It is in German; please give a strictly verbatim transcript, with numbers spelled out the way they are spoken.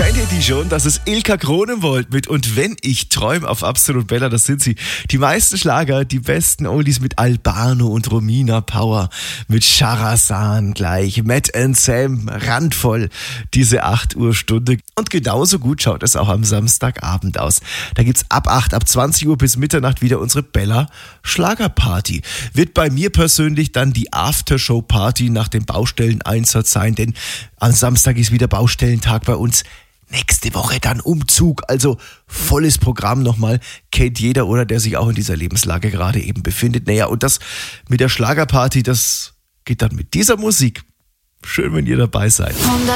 Kennt ihr die schon? Das ist Ilka Cronenwold mit Und wenn ich träum auf Absolut Bella, das sind sie. Die meisten Schlager, die besten Oldies mit Albano und Romina Power, mit Shahrazan gleich, Matt and Sam, randvoll, diese acht Uhr Stunde. Und genauso gut schaut es auch am Samstagabend aus. Da gibt's ab acht, ab zwanzig Uhr bis Mitternacht wieder unsere Bella Schlagerparty. Wird bei mir persönlich dann die Aftershow-Party nach dem Baustelleneinsatz sein, denn am Samstag ist wieder Baustellentag bei uns. Nächste Woche dann Umzug, also volles Programm nochmal, kennt jeder oder der sich auch in dieser Lebenslage gerade eben befindet. Naja, und das mit der Schlagerparty, das geht dann mit dieser Musik. Schön, wenn ihr dabei seid.